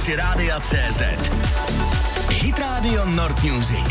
rámci Rádia CZ. Hit Radio Nord Music.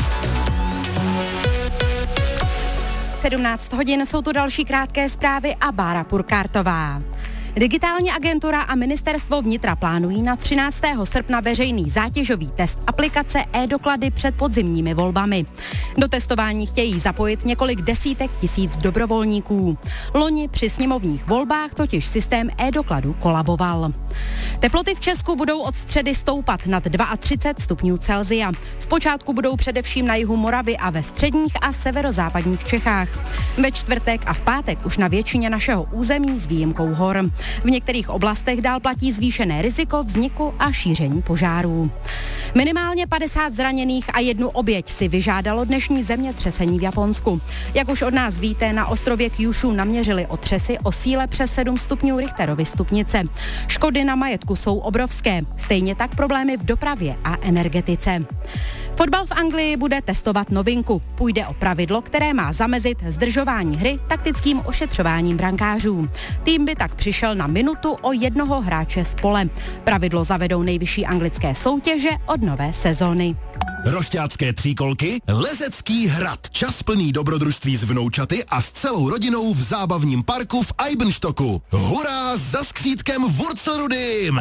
17 hodin, jsou tu další krátké zprávy a Bára Purkártová. Digitální agentura a ministerstvo vnitra plánují na 13. srpna veřejný zátěžový test aplikace e-doklady před podzimními volbami. Do testování chtějí zapojit několik desítek tisíc dobrovolníků. Loni při sněmovních volbách totiž systém e-dokladů kolaboval. Teploty v Česku budou od středy stoupat nad 32 stupňů Celsia. Zpočátku budou především na jihu Moravy a ve středních a severozápadních Čechách. Ve čtvrtek a v pátek už na většině našeho území s výjimkou hor. V některých oblastech dál platí zvýšené riziko vzniku a šíření požárů. Minimálně 50 zraněných a 1 oběť si vyžádalo dnešní zemětřesení v Japonsku. Jak už od nás víte, na ostrově Kyushu naměřili otřesy o síle přes 7 stupňů Richterovy stupnice. Škody na majetku jsou obrovské, stejně tak problémy v dopravě a energetice. Fotbal v Anglii bude testovat novinku. Půjde o pravidlo, které má zamezit zdržování hry taktickým ošetřováním brankářů. Tým by tak přišel na minutu o 1 hráče z pole. Pravidlo zavedou nejvyšší anglické soutěže od nové sezony. Rošťácké tříkolky, Lezecký hrad. Čas plný dobrodružství s vnoučaty a s celou rodinou v zábavním parku v Eibenstocku. Hurá za skřítkem Wurzelrudym!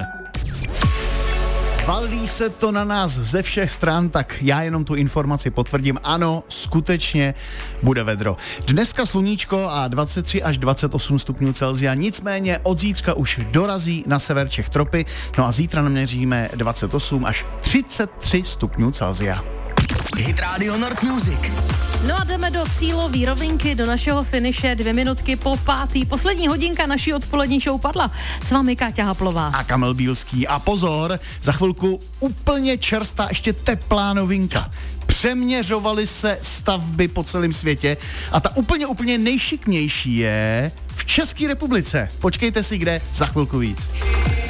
Valí se to na nás ze všech stran, tak já jenom tu informaci potvrdím. Ano, skutečně bude vedro. Dneska sluníčko a 23 až 28 stupňů Celsia, nicméně od zítřka už dorazí na sever Čech tropy, no a zítra naměříme 28 až 33 stupňů Celsia. Hit Radio Nord Music. No a jdeme do cílové rovinky, do našeho finiše 2 minutky po 5. Poslední hodinka naší odpolední show padla. S vámi Káťa Haplová. A Kamil Bílský. A pozor, za chvilku úplně čerstvá, ještě teplá novinka. Přeměřovaly se stavby po celém světě a ta úplně nejšikmější je v České republice. Počkejte si, kde, za chvilku víc.